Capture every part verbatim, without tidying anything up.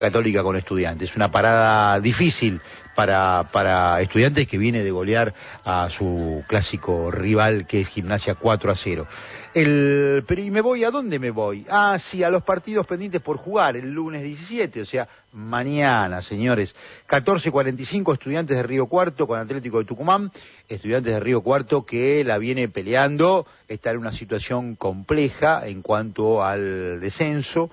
Católica con Estudiantes. Una parada difícil para, para Estudiantes, que viene de golear a su clásico rival, que es Gimnasia cuatro a cero. El, pero ¿y me voy? ¿A dónde me voy? Ah, sí, a los partidos pendientes por jugar el lunes diecisiete, o sea, mañana, señores. catorce cuarenta y cinco, Estudiantes de Río Cuarto con Atlético de Tucumán. Estudiantes de Río Cuarto que la viene peleando, está en una situación compleja en cuanto al descenso,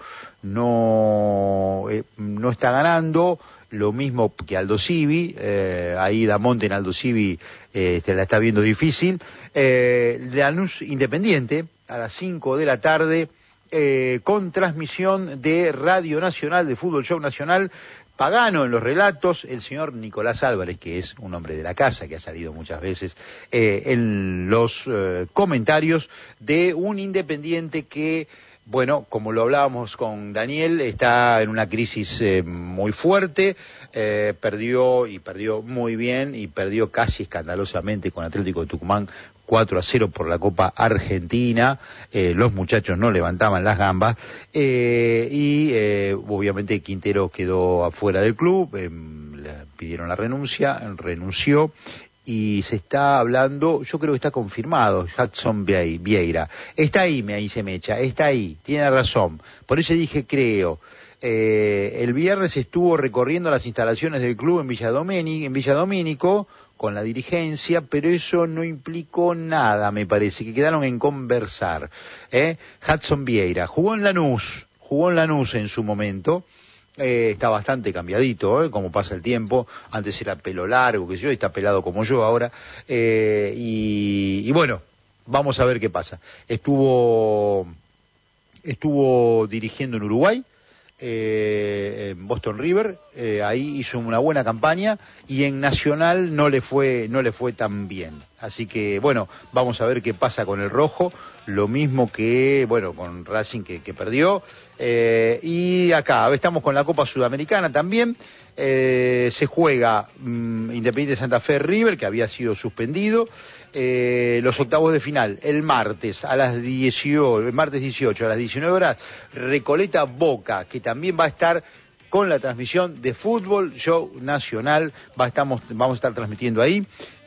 no, eh, no está ganando. Lo mismo que Aldo Civi, eh, ahí Damonte en Aldo Civi eh, se la está viendo difícil. Eh, Lanús Independiente, a las cinco de la tarde, eh, con transmisión de Radio Nacional, de Fútbol Show Nacional. Pagano en los relatos, el señor Nicolás Álvarez, que es un hombre de la casa, que ha salido muchas veces eh, en los eh, comentarios de un Independiente que, bueno, como lo hablábamos con Daniel, está en una crisis eh, muy fuerte, eh, perdió y perdió muy bien y perdió casi escandalosamente con Atlético de Tucumán cuatro a cero por la Copa Argentina. Eh, los muchachos no levantaban las gambas eh, y eh, obviamente Quintero quedó afuera del club, eh, le pidieron la renuncia, renunció. Y se está hablando, yo creo que está confirmado, Hudson Vieira. Está ahí, me ahí se me echa, está ahí, tiene razón. Por eso dije creo. Eh, el viernes estuvo recorriendo las instalaciones del club en Villa Domínico, en Villa Domínico, con la dirigencia, pero eso no implicó nada, me parece, que quedaron en conversar. ¿eh? Hudson Vieira jugó en Lanús, jugó en Lanús en su momento. Eh, está bastante cambiadito, ¿eh? Como pasa el tiempo. Antes era pelo largo, que sé yo, está pelado como yo ahora. Eh, y, y bueno, vamos a ver qué pasa. Estuvo, estuvo dirigiendo en Uruguay, eh, en Boston River, eh, ahí hizo una buena campaña, y en Nacional no le fue, no le fue tan bien. Así que, bueno, vamos a ver qué pasa con el rojo, lo mismo que, bueno, con Racing que, que perdió. Eh, y acá estamos con la Copa Sudamericana también. Eh, se juega mmm, Independiente Santa Fe River, que había sido suspendido. Eh, los octavos de final, el martes a las dieciocho, el martes dieciocho a las diecinueve horas, Recoleta Boca, que también va a estar con la transmisión de Fútbol Show Nacional, va, estamos, vamos a estar transmitiendo ahí.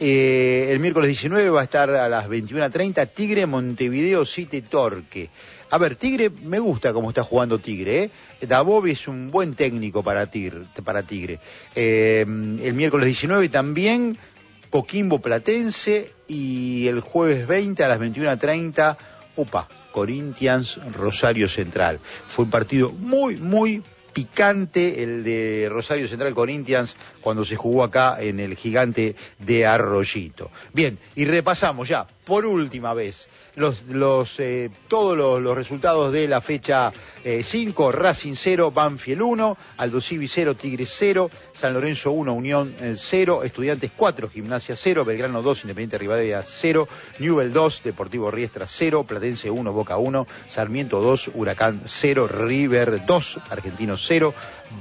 Eh, el miércoles diecinueve va a estar a las veintiuna treinta, Tigre Montevideo City Torque. A ver, Tigre, me gusta cómo está jugando Tigre, ¿eh? Dabove es un buen técnico para Tigre. Para Tigre. Eh, el miércoles diecinueve también Coquimbo Platense, y el jueves veinte a las veintiuna treinta, opa, Corinthians Rosario Central. Fue un partido muy, muy picante el de Rosario Central Corinthians cuando se jugó acá en el Gigante de Arroyito. Bien, y repasamos ya por última vez los, los eh, todos los, los resultados de la fecha cinco, eh, Racing cero, Banfield uno, Aldo Civi cero, Tigre cero, San Lorenzo uno, Unión cero, Estudiantes cuatro, Gimnasia cero, Belgrano dos, Independiente Rivadavia cero, Newell dos, Deportivo Riestra cero, Platense uno, Boca uno, Sarmiento dos, Huracán cero, River dos, Argentinos cero,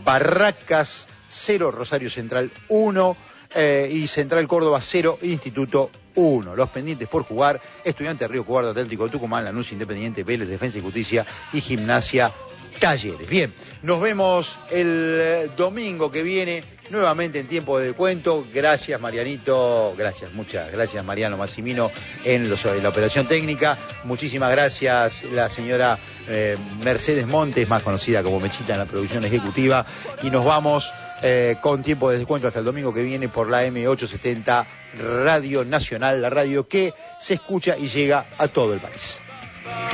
Barracas cero, Rosario Central uno, eh, y Central Córdoba cero, Instituto uno. Los pendientes por jugar, Estudiantes de Río Cuarto, Atlético de Tucumán, Lanús Independiente, Vélez, Defensa y Justicia y Gimnasia Talleres. Bien, nos vemos el domingo que viene, nuevamente en tiempo de cuento. Gracias, Marianito, gracias, muchas gracias, Mariano Massimino, en, los, en la operación técnica. Muchísimas gracias, la señora eh, Mercedes Montes, más conocida como Mechita, en la producción ejecutiva. Y nos vamos eh, con tiempo de descuento hasta el domingo que viene por la M ochocientos setenta Radio Nacional, la radio que se escucha y llega a todo el país.